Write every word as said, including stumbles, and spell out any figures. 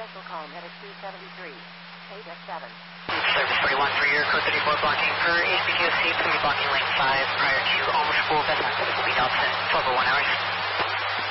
Local calm headed two seventy-three. eight F seven. Service forty-one for your code thirty-four blocking for H B T O C, blocking lane five prior to Alma School, Bethlehem, speed opposite, twelve oh one hours.